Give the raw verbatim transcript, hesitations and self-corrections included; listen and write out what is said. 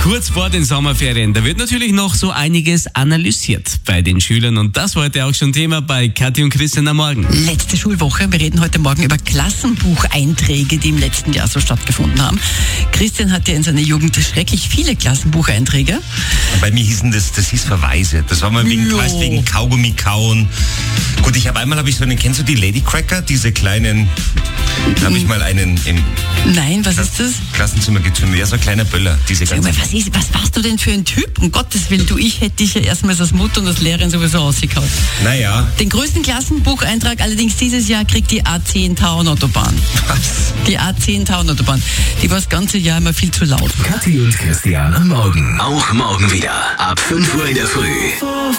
Kurz vor den Sommerferien, da wird natürlich noch so einiges analysiert bei den Schülern und das war heute auch schon Thema bei Kathi und Christian am Morgen. Letzte Schulwoche, wir reden heute Morgen über Klassenbucheinträge, die im letzten Jahr so stattgefunden haben. Christian hatte in seiner Jugend schrecklich viele Klassenbucheinträge. Bei mir hießen das, das hieß Verweise. Das war mal wegen, weißt, wegen Kaugummi kauen. Gut, ich habe einmal, habe ich so einen, kennst du die Lady Cracker? Diese kleinen, da habe ich mal einen im Nein, was ist das? Klassenzimmer gezündet. Ja, so ein kleiner Böller. Diese Sag mal, ganzen. was, ist, was warst du denn für ein Typ? Um Gottes Willen, du, ich hätte dich ja erstmals als Mutter und als Lehrerin sowieso ausgekaut. Naja. Den größten Klassenbucheintrag allerdings dieses Jahr kriegt die A zehn Tauernautobahn. Was? Die A zehn Tauernautobahn. Die war das ganze Jahr immer viel zu laut. Kathi und Christian am Morgen. Auch morgen wieder. Ab fünf Uhr in der Früh.